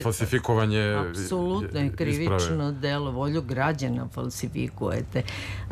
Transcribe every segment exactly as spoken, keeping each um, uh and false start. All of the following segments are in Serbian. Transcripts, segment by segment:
falsifikovanje apsolutno je krivično delo, volju građana falsifikujete.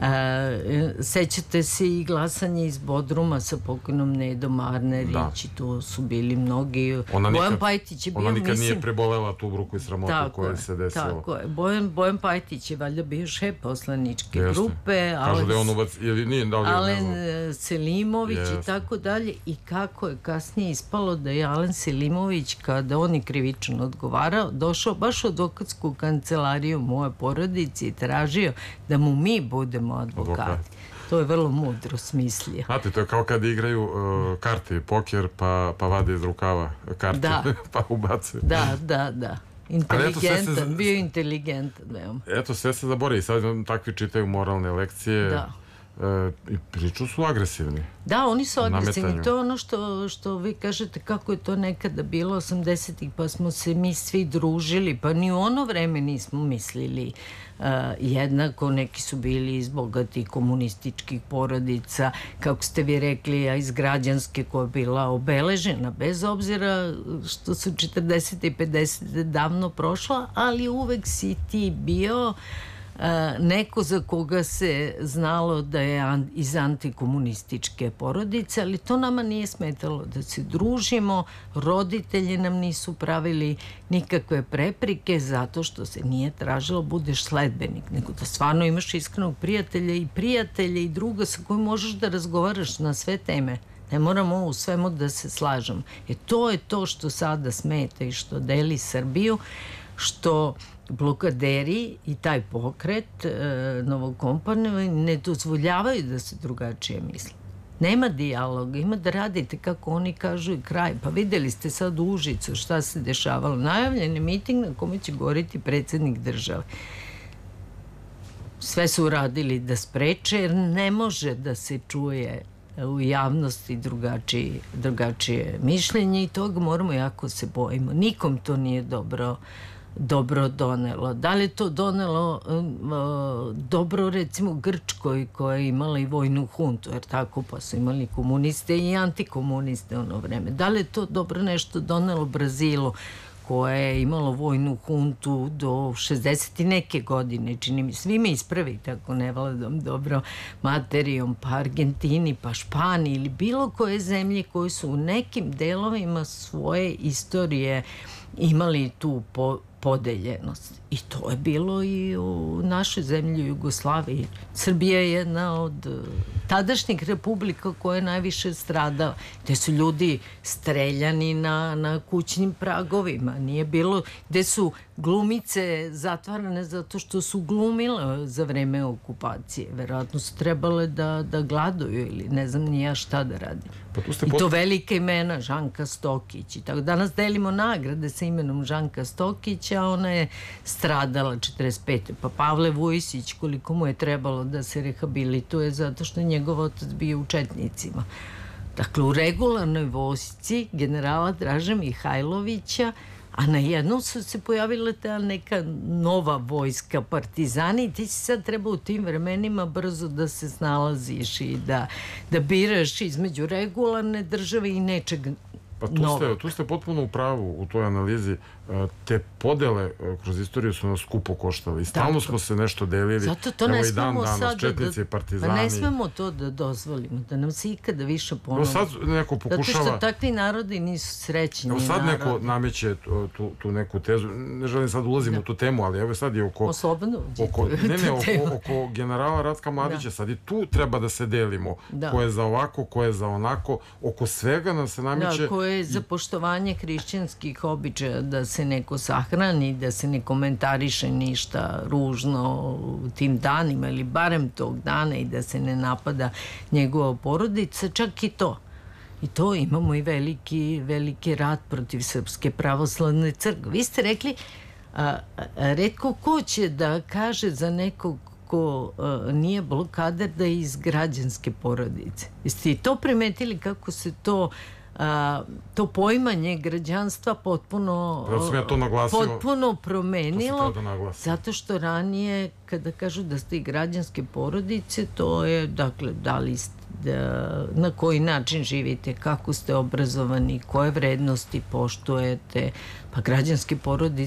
Sećate se i glasanje iz Bodruma sa pokojnom Nedom Arnerić, i tu su bili mnogi. Bojan Pajtić je bio, ona nikad mislim... nije prebolela tu bruku i sramotu koja se desila. Tako je. Bojan, Bojan Pajtić je valjda bio šef poslaničke grupe. Kažu da je on uvac, ili nije, da li je, Alen Selimović i tako dalje. I kako je kasnije ispalo da je Alen Selimović, kada on je krivično odgovarao, došao baš u advokatsku kancelariju moje porodice i tražio da mu mi budemo advokati. To je vrlo mudro smislio. Znate, to je kao kad igraju uh, karti, poker, pa, pa vade iz rukava karte, da. pa ubacuju. Da, da, da. Inteligentan, se, bio inteligentan, veoma. Eto, sve se zaboravi. Sad takvi čitaju moralne lekcije. Da. I priču su agresivni. Da, oni su agresivni. To je ono što, što vi kažete kako je to nekada bilo osamdesetih, pa smo se mi svi družili, pa ni u ono vreme nismo mislili uh, jednako. Neki su bili iz bogatih komunističkih porodica, kako ste vi rekli, a iz građanske koja je bila obeležena, bez obzira što su četrdesete i pedesete davno prošla, ali uvek si ti bio Uh, neko za koga se znalo da je an, iz antikomunističke porodice, ali to nama nije smetalo da se družimo, roditelji nam nisu pravili nikakve preprike zato što se nije tražilo budeš sledbenik, nego da stvarno imaš iskrenog prijatelja i prijatelja i druga sa kojim možeš da razgovaraš na sve teme. Ne moramo u svemu da se slažemo. E to je to što sada smeta i što deli Srbiju, što blokaderi i taj pokret e, Novog kompanija ne dozvoljavaju da se drugačije misli. Nema dijaloga, ima da radite kako oni kažu i kraj. Pa videli ste sad u Užicu šta se dešavalo. Najavljen je miting na kome će govoriti predsjednik države. Sve su uradili da spreče, jer ne može da se čuje u javnosti drugačije, drugačije mišljenje i toga moramo jako se bojimo. Nikom to nije dobro dobro donelo. Da li je to donelo uh, dobro recimo Grčkoj koja je imala i vojnu huntu, jer tako pa su imali komuniste i antikomuniste ono vreme. Da li je to dobro nešto donelo Brazilu koja je imalo vojnu huntu do šezdeset i neke godine, čini mi svi me ispravite ako ne vladam dobro materijom, pa Argentini, pa Španiji ili bilo koje zemlje koje su u nekim delovima svoje istorije imali tu po, podeljenost. I to je bilo i u našoj zemlji, u Jugoslaviji. Srbija je jedna od tadašnjih republika koja je najviše stradala. Gde su ljudi streljani na, na kućnim pragovima. Nije bilo, gde su glumice zatvarane zato što su glumile za vreme okupacije. Verovatno su trebale da, da gladuju ili ne znam ni ja šta da radim. Pa tu ste I to pot... velike imena, Žanka Stokić. I tako danas delimo nagrade sa imenom Žanka Stokića, ona je stradala četrdeset pete Pa Pavle Vujsić, koliko mu je trebalo da se rehabilituje zato što je njegov otac bio u četnicima. Dakle, u regularnoj vojsci generala Draže Mihajlovića, a na jednom su se pojavila ta neka nova vojska, partizani, i ti si sad treba u tim vremenima brzo da se snalaziš i da, da biraš između regularne države i nečeg Pa tu ste, tu ste potpuno u pravu u toj analizi. Te podele kroz istoriju su nas skupo koštale i stalno smo se nešto delili. Zato to ne smemo sad četnici, partizani. Pa ne smemo to da dozvolimo, da nam se ikada više ponovi. Sad neko pokušava... Zato što takvi narodi nisu srećni narodi. Sad neko nameće tu, tu neku tezu, ne želim sad ulazim da. u tu temu, ali evo sad je oko... Oslobodno oko, ne, ne, oko, oko generala Ratka Mladića, da. sad i tu treba da se delimo. Da. Ko je za ovako, ko je za onako, oko svega nam se nameće... Da, ko je za poštovanje hrišćanskih običaja, da se neko sahrani, da se ne komentariše ništa ružno u tim danima ili barem tog dana i da se ne napada njegova porodica, čak i to. I to imamo i veliki, veliki rat protiv Srpske pravoslavne crkve. Vi ste rekli, a, a, retko ko će da kaže za nekog ko a, nije blokader da je iz građanske porodice. Jeste i to primetili kako se to A, to poimanje građanstva potpuno ja to naglasio, potpuno promenilo da zato što ranije kada kažu da ste i građanske porodice, to je dakle da li ste, da, na koji način živite, kako ste obrazovani, koje vrednosti poštujete, pa građanske porodice